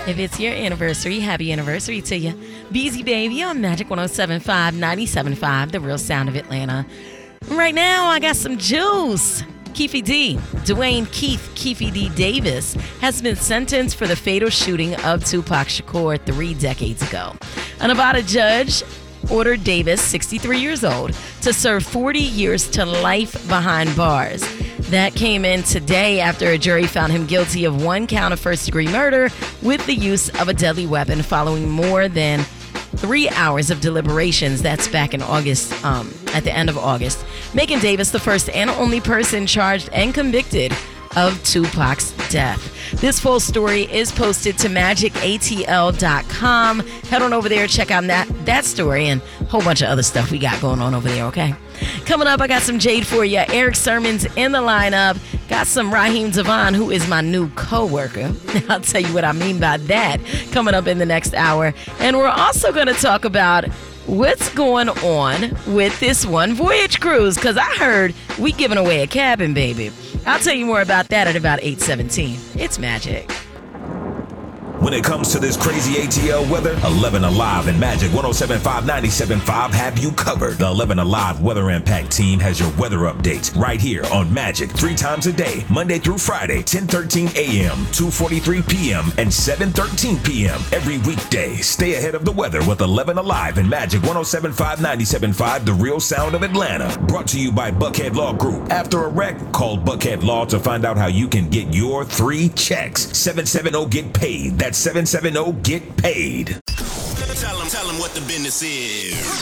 If it's your anniversary, happy anniversary to you. Beezy Baby on Magic 107.5, 97.5, The Real Sound of Atlanta. Right now, I got some juice. Keefe D. Dwayne Keefe D. Davis has been sentenced for the fatal shooting of Tupac Shakur 3 decades ago. A Nevada judge ordered Davis, 63 years old, to serve 40 years to life behind bars. That came in today after a jury found him guilty of 1 count of first-degree murder with the use of a deadly weapon following more than 3 hours of deliberations. That's back in August, at the end of August, making Davis the first and only person charged and convicted of Tupac's death. This full story is posted to magicatl.com. Head on over there, check out that story and a whole bunch of other stuff we got going on over there, okay? Coming up, I got some Jade for you. Eric Sermon's in the lineup. Got some Raheem Devon, who is my new co-worker. I'll tell you what I mean by that coming up in the next hour. And we're also going to talk about what's going on with this One Voyage cruise, because I heard we giving away a cabin, baby. I'll tell you more about that at about 8:17. It's Magic. When it comes to this crazy ATL weather, 11 Alive and Magic 107.5, 97.5 have you covered. The 11 Alive Weather Impact team has your weather updates right here on Magic 3 times a day, Monday through Friday, 10:13 a.m., 2:43 p.m., and 7:13 p.m. every weekday. Stay ahead of the weather with 11 Alive and Magic 107.5, 97.5, The Real Sound of Atlanta. Brought to you by Buckhead Law Group. After a wreck, call Buckhead Law to find out how you can get your 3 checks. 770-GET-PAID. That's 770-GET-PAID. Tell them what the business is.